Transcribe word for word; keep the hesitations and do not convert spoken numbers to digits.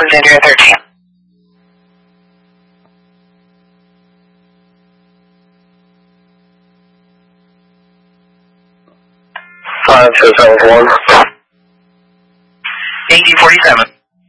Alexandria thirteen. five two seven one. eighty forty-seven.